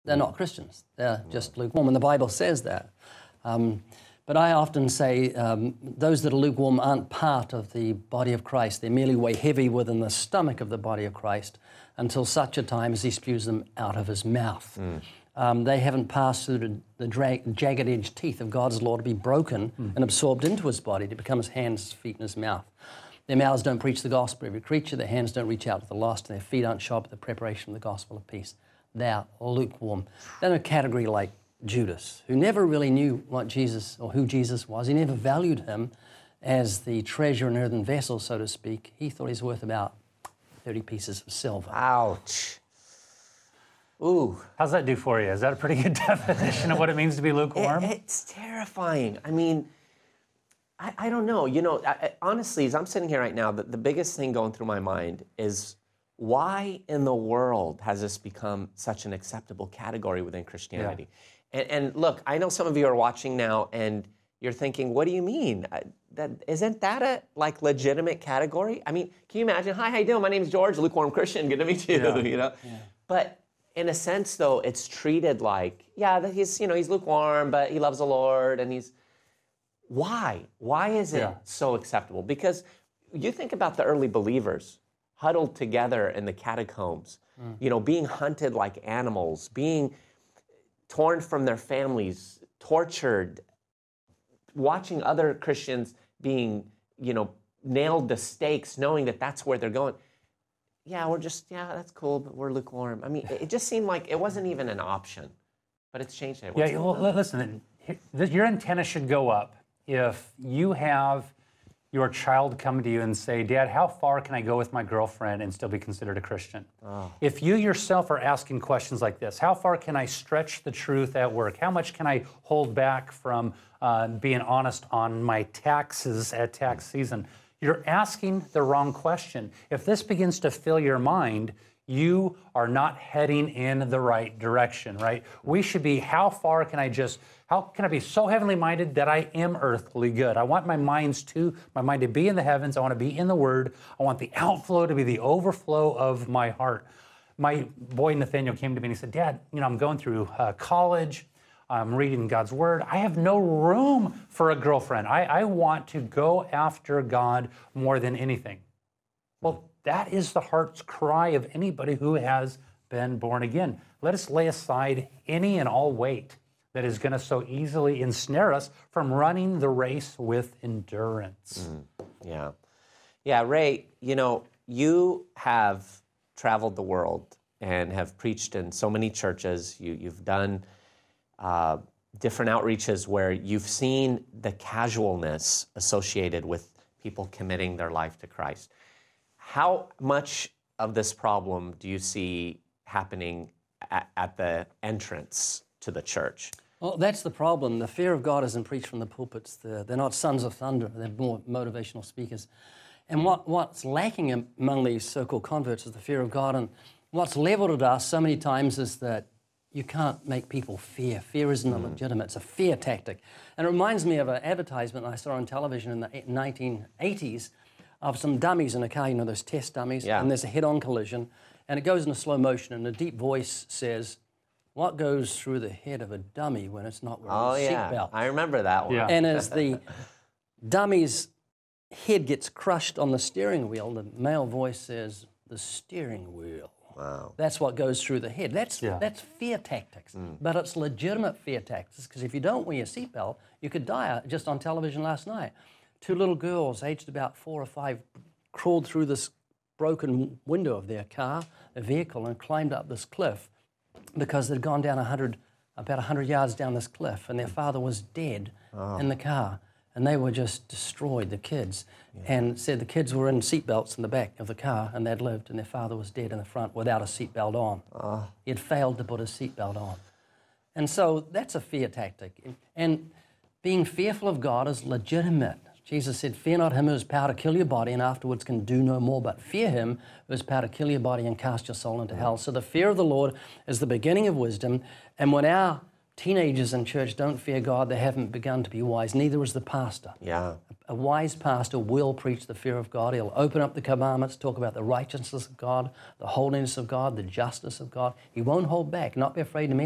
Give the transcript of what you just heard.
They're not Christians. They're just lukewarm, and the Bible says that. But I often say those that are lukewarm aren't part of the body of Christ. They merely weigh heavy within the stomach of the body of Christ until such a time as he spews them out of his mouth. They haven't passed through the jagged-edged teeth of God's law to be broken and absorbed into his body, to become his hands, his feet, and his mouth. Their mouths don't preach the gospel to every creature. Their hands don't reach out to the lost. And their feet aren't sharp at the preparation of the gospel of peace. They're lukewarm. They're in a category like Judas, who never really knew what Jesus or who Jesus was. He never valued him as the treasure in earthen vessel, so to speak. He thought he's worth about 30 pieces of silver. Ouch. Ooh. How's that do for you? Is that a pretty good definition of what it means to be lukewarm? It's terrifying. I mean, I don't know. You know, honestly, as I'm sitting here right now, the biggest thing going through my mind is, why in the world has this become such an acceptable category within Christianity? Yeah. And look, I know some of you are watching now and you're thinking, what do you mean? Isn't that a legitimate category? I mean, can you imagine? Hi, how you doing? My name's George, lukewarm Christian. Good to meet you. Yeah. You know, but in a sense, though, it's treated like, he's lukewarm, but he loves the Lord, and he's. Why? Why is it so acceptable? Because you think about the early believers huddled together in the catacombs, being hunted like animals, being torn from their families, tortured, watching other Christians being, nailed to stakes, knowing that that's where they're going. That's cool, but we're lukewarm. I mean, it just seemed like it wasn't even an option, but it's changed. Listen, your antenna should go up if you have your child come to you and say, Dad, how far can I go with my girlfriend and still be considered a Christian? Oh. If you yourself are asking questions like this, how far can I stretch the truth at work? How much can I hold back from being honest on my taxes at tax season? You're asking the wrong question. If this begins to fill your mind, you are not heading in the right direction, right? We should be, how can I be so heavenly minded that I am earthly good? I want my mind to be in the heavens. I want to be in the Word. I want the outflow to be the overflow of my heart. My boy Nathaniel came to me and he said, Dad, I'm going through college. I'm reading God's Word. I have no room for a girlfriend. I want to go after God more than anything. Well, that is the heart's cry of anybody who has been born again. Let us lay aside any and all weight that is going to so easily ensnare us from running the race with endurance. Yeah, Ray, you have traveled the world and have preached in so many churches. You've done different outreaches where you've seen the casualness associated with people committing their life to Christ. How much of this problem do you see happening at the entrance to the church? Well, that's the problem. The fear of God isn't preached from the pulpits. They're not sons of thunder. They're more motivational speakers. And what's lacking among these so-called converts is the fear of God. And what's leveled at us so many times is that you can't make people fear. Fear isn't legitimate. It's a fear tactic. And it reminds me of an advertisement I saw on television in the 1980s of some dummies in a car, those test dummies, and there's a head-on collision, and it goes into slow motion, and a deep voice says, what goes through the head of a dummy when it's not wearing a seatbelt? I remember that one. Yeah. And as the dummy's head gets crushed on the steering wheel, the male voice says, the steering wheel. Wow. That's what goes through the head. That's fear tactics, but it's legitimate fear tactics, because if you don't wear your seatbelt, you could die. Just on television last night, 2 little girls aged about 4 or 5 crawled through this broken window of their car, a vehicle, and climbed up this cliff because they'd gone down about 100 yards down this cliff, and their father was dead in the car, and they were just destroyed, the kids, and said the kids were in seatbelts in the back of the car, and they'd lived, and their father was dead in the front without a seatbelt on. He had failed to put a seatbelt on. And so that's a fear tactic. And being fearful of God is legitimate. Jesus said, fear not him who has power to kill your body and afterwards can do no more, but fear him who has power to kill your body and cast your soul into hell. So the fear of the Lord is the beginning of wisdom. And when our teenagers in church don't fear God, they haven't begun to be wise. Neither is the pastor. Yeah. A wise pastor will preach the fear of God. He'll open up the commandments, talk about the righteousness of God, the holiness of God, the justice of God. He won't hold back, not be afraid to